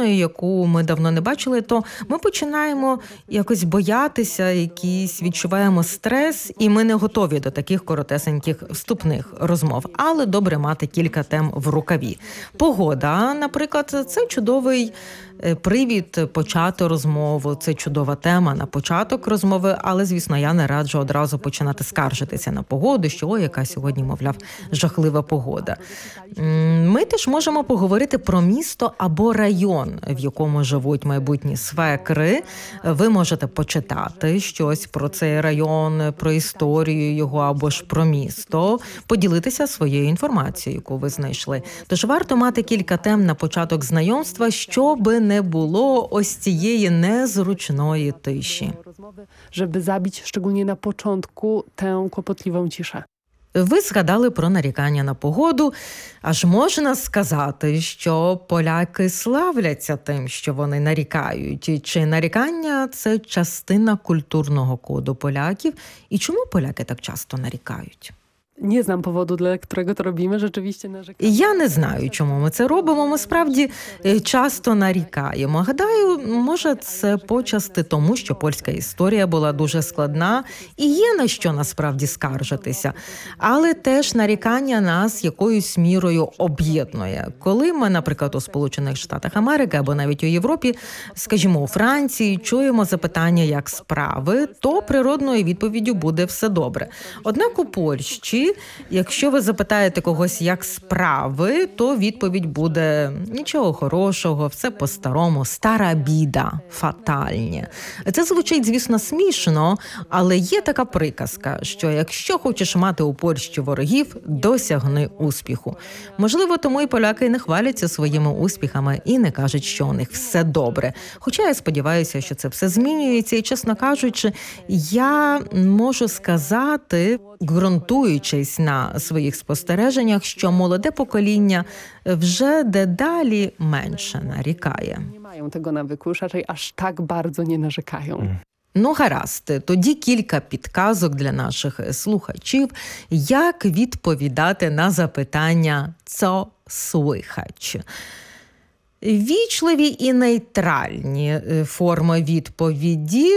людиною, яку ми давно не бачили, то ми починаємо якось боятися, відчуваємо стрес, і ми не готові до таких коротесеньких вступних розмов. Але добре мати кілька тем в рукаві. Погода, наприклад, це чудовий привід почати розмову, це чудова тема на початок розмови, але, звісно, я не раджу одразу починати скаржитися на погоду, що яка сьогодні, мовляв, жахлива погода. Ми теж можемо поговорити про місто або район, в якому живуть майбутні свекри. Ви можете почитати щось про цей район, про історію його або ж про місто, поділитися своєю інформацією, яку ви знайшли. Тож варто мати кілька тем на початок знайомства, щоби не було ось цієї незручної тиші. Żeby zabić, szczególnie na początku, tę kłopotliwą ciszę. Ви згадали про нарікання на погоду, аж можна сказати, що поляки славляться тим, що вони нарікають. Чи нарікання – це частина культурного коду поляків? І чому поляки так часто нарікають? Nie znam powodu, dla którego to robimy. Rzeczywiście narzekamy. Я не знаю, чому ми це робимо. Ми справді часто нарікаємо. Гадаю, може це почасти тому, що польська історія була дуже складна і є на що насправді скаржитися. Але теж нарікання нас якоюсь мірою об'єднує. Коли ми, наприклад, у Сполучених Штатах Америки або навіть у Європі, скажімо, у Франції, чуємо запитання, як справи, то природною відповіддю буде все добре. Однак у Польщі, якщо ви запитаєте когось, як справи, то відповідь буде нічого хорошого, все по-старому, стара біда, фатальні. Це звучить, звісно, смішно, але є така приказка, що якщо хочеш мати у Польщі ворогів, досягни успіху. Можливо, тому і поляки не хваляться своїми успіхами і не кажуть, що у них все добре. Хоча я сподіваюся, що це все змінюється і, чесно кажучи, я можу сказати, ґрунтуючись на своїх спостереженнях, що молоде покоління вже дедалі менше нарікає. Nie mają tego nawyku, już raczej aż tak bardzo nie narzekają. Ну, гаразд. Тоді кілька підказок для наших слухачів, як відповідати на запитання «Цо слыхач?». Вічливі і нейтральні форми відповіді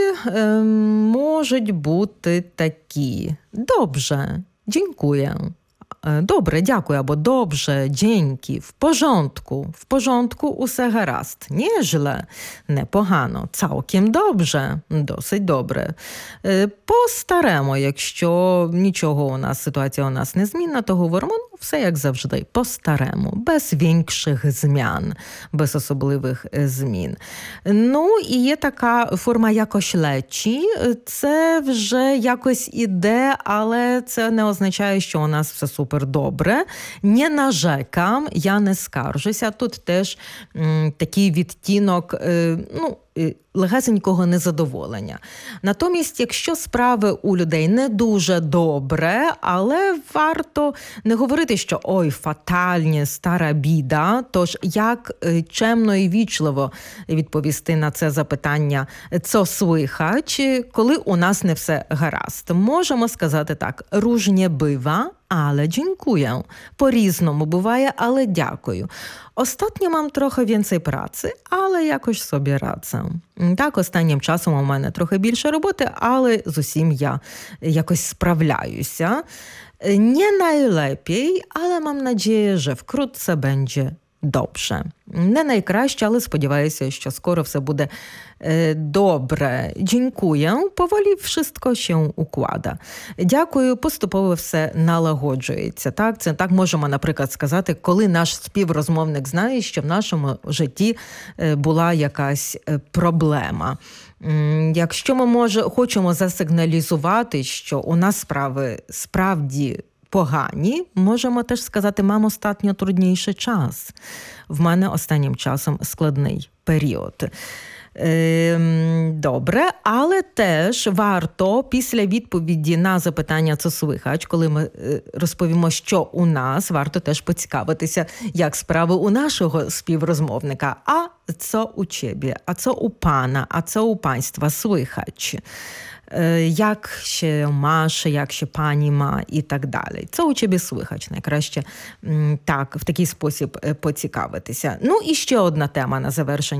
можуть бути такі. Добре, дякую. Добре, дякую, або добре, dzięki, в порządku, усе гаразд, nieźle, непогано, цілком добре, досить добре. По-старому, якщо нічого у нас, ситуація у нас не змінна, то говоримо, все як завжди, по-старому, без більших змін, без особливих змін. Ну, і є така форма якось лечі, це вже якось іде, але це не означає, що у нас все супер добре. Не наrzekam, я не скаржуся. Тут теж такий відтінок, легесенького незадоволення. Натомість, якщо справи у людей не дуже добре, але варто не говорити, що «ой, фатальні, стара біда», тож як чемно і вічливо відповісти на це запитання «цо слыхач?», коли у нас не все гаразд. Можемо сказати так «różnie bywa, ale dziękuję». По-різному буває, але дякую. Ostatnio mam trochę więcej pracy, ale jakoś sobie radzę. Так, останнім часом у мене трохи більше роботи, але з усім я якось справляюся. Nie najlepiej, ale mam nadzieję, że wkrótce będzie dobrze. Не найкраще, але сподіваюся, що скоро все буде добре. Dziękuję, powoli wszystko się układa. Дякую, поступово все налагоджується. Так, це так можемо, наприклад, сказати, коли наш співрозмовник знає, що в нашому житті була якась проблема. Якщо ми хочемо засигналізувати, що у нас справи справді погані, можемо теж сказати, мам, остатньо трудніший час. В мене останнім часом складний період. Добре, але теж варто після відповіді на запитання «цо слыхач», коли ми розповімо, що у нас, варто теж поцікавитися, як справи у нашого співрозмовника. А «цо у ciebie?», «а цо у пана?», «а цо у państwa słychać?». Як ще masz, як ще пані ма і так далі. Це у тебе слухач. Найкраще так, в такий спосіб поцікавитися. Ну і ще одна тема на завершення